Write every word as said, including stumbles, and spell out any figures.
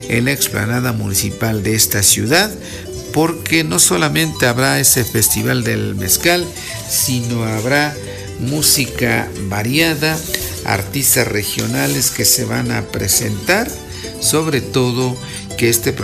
en la explanada municipal de esta ciudad, porque no solamente habrá ese festival del mezcal, sino habrá música variada, artistas regionales que se van a presentar, sobre todo que este